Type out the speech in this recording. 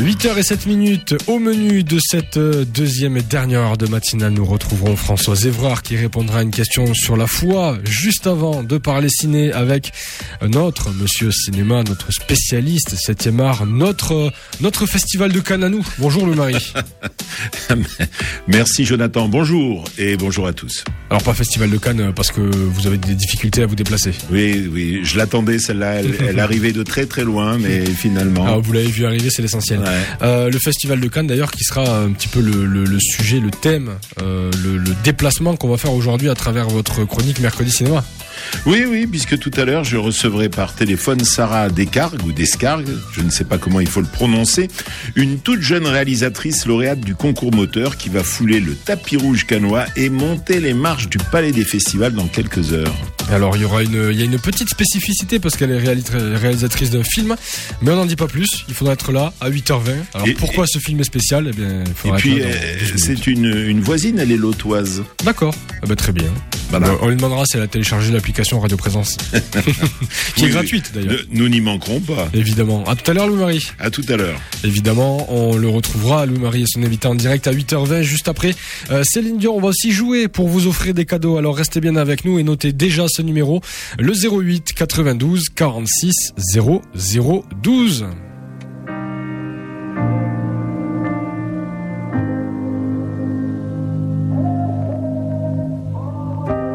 8h07 au menu de cette deuxième et dernière heure de matinale. Nous retrouverons Françoise Évrard qui répondra à une question sur la foi juste avant de parler ciné avec notre monsieur cinéma, notre spécialiste 7e art, notre festival de Cannes à nous. Bonjour Louis-Marie. Merci Jonathan, bonjour et bonjour à tous. Alors pas festival de Cannes parce que vous avez des difficultés à vous déplacer. Oui, je l'attendais celle-là, elle arrivait de très très loin mais finalement... Ah, vous l'avez vu arriver, c'est l'essentiel. Ouais. Le festival de Cannes d'ailleurs qui sera un petit peu le sujet, le thème, le déplacement qu'on va faire aujourd'hui à travers votre chronique Mercredi Cinéma. Oui, puisque tout à l'heure je recevrai par téléphone Sarah Descargues ou Descargues, je ne sais pas comment il faut le prononcer, une toute jeune réalisatrice lauréate du concours moteur qui va fouler le tapis rouge cannois et monter les marches du Palais des Festivals dans quelques heures. Alors il y a une petite spécificité parce qu'elle est réalisatrice d'un film, mais on n'en dit pas plus, il faudra être là à 8h20. Alors pourquoi ce film est spécial ? Eh bien, il faudra et puis c'est une voisine, elle est lotoise. D'accord, très bien. Voilà. On lui demandera si elle a téléchargé l'application Radio Présence, qui est gratuite d'ailleurs. Nous n'y manquerons pas. Évidemment. À tout à l'heure Louis-Marie. À tout à l'heure. Évidemment, on le retrouvera, Louis-Marie et son invité en direct à 8h20. Juste après, Céline Dion, on va aussi jouer pour vous offrir des cadeaux. Alors restez bien avec nous et notez déjà ce numéro, le 08 92 46 00 12.